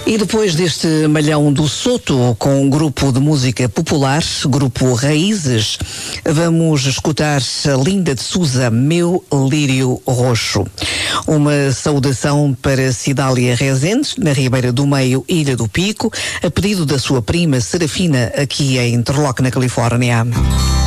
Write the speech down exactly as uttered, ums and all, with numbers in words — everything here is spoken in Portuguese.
E depois deste malhão do Soto, com um grupo de música popular, grupo Raízes, vamos escutar a Linda de Souza, Meu Lírio Roxo. Uma saudação para Cidália Rezende, na Ribeira do Meio, Ilha do Pico, a pedido da sua prima Serafina, aqui em Interlock, na Califórnia.